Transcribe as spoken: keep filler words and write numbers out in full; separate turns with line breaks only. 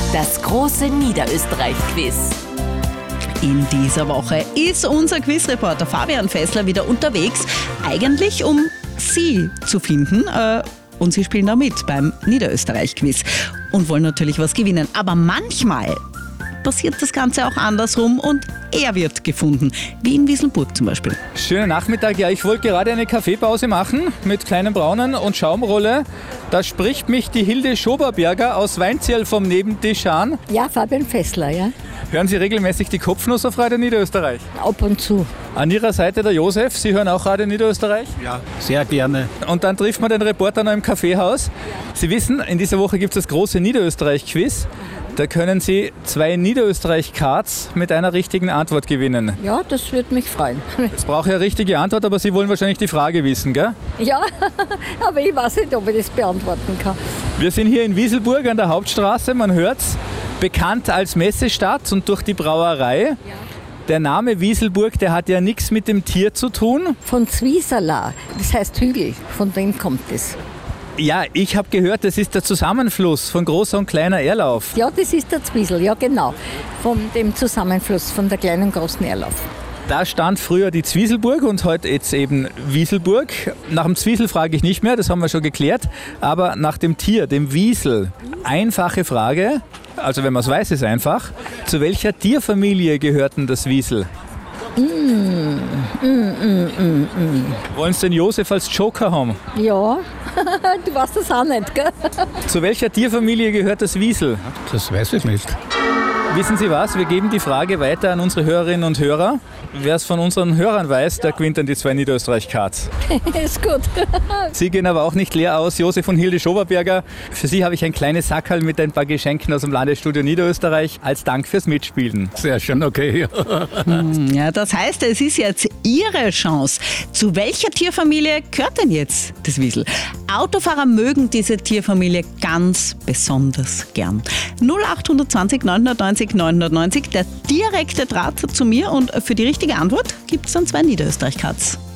Das große Niederösterreich-Quiz.
In dieser Woche ist unser Quizreporter Fabian Fessler wieder unterwegs, eigentlich um Sie zu finden. Äh, und Sie spielen da mit beim Niederösterreich-Quiz und wollen natürlich was gewinnen. Aber manchmal passiert das Ganze auch andersrum und er wird gefunden, wie in Wieselburg zum Beispiel.
Schönen Nachmittag. Ja, ich wollte gerade eine Kaffeepause machen mit kleinen Braunen und Schaumrolle. Da spricht mich die Hilde Schoberberger aus Weinzierl vom Nebentisch an.
Ja, Fabian Fessler, ja.
Hören Sie regelmäßig die Kopfnuss auf Radio Niederösterreich?
Ab und zu.
An Ihrer Seite der Josef. Sie hören auch Radio Niederösterreich?
Ja, sehr gerne.
Und dann trifft man den Reporter noch im Kaffeehaus. Sie wissen, in dieser Woche gibt es das große Niederösterreich-Quiz. Da können Sie zwei Niederösterreich-Cards mit einer richtigen Antwort gewinnen.
Ja, das würde mich freuen.
Es braucht ja eine richtige Antwort, aber Sie wollen wahrscheinlich die Frage wissen, gell?
Ja, aber ich weiß nicht, ob ich das beantworten kann.
Wir sind hier in Wieselburg an der Hauptstraße, man hört's, bekannt als Messestadt und durch die Brauerei. Ja. Der Name Wieselburg, der hat ja nichts mit dem Tier zu tun.
Von Zwiesala, das heißt Hügel, von dem kommt es.
Ja, ich habe gehört, das ist der Zusammenfluss von großer und kleiner Erlauf.
Ja, das ist der Zwiesel, ja genau. Von dem Zusammenfluss von der kleinen und großen Erlauf.
Da stand früher die Zwieselburg und heute jetzt eben Wieselburg. Nach dem Zwiesel frage ich nicht mehr, das haben wir schon geklärt. Aber nach dem Tier, dem Wiesel, einfache Frage, also wenn man es weiß, ist einfach. Zu welcher Tierfamilie gehört denn das Wiesel?
Mm, mm, mm, mm, mm.
Wollen Sie den Josef als Joker haben?
Ja, du weißt das auch nicht, gell?
Zu welcher Tierfamilie gehört das Wiesel?
Das weiß ich nicht.
Wissen Sie was? Wir geben die Frage weiter an unsere Hörerinnen und Hörer. Wer es von unseren Hörern weiß, der gewinnt dann die zwei Niederösterreich-Cards.
Ist gut.
Sie gehen aber auch nicht leer aus. Josef und Hilde Schoberberger. Für Sie habe ich ein kleines Sackerl mit ein paar Geschenken aus dem Landesstudio Niederösterreich als Dank fürs Mitspielen.
Sehr schön, okay.
Ja, das heißt, es ist jetzt Ihre Chance. Zu welcher Tierfamilie gehört denn jetzt das Wiesel? Autofahrer mögen diese Tierfamilie ganz besonders gern. null acht zwanzig neunhundertneunzig neunhundertneunzig, der direkte Draht zu mir und für die richtige Antwort gibt es dann zwei Niederösterreich-Cards.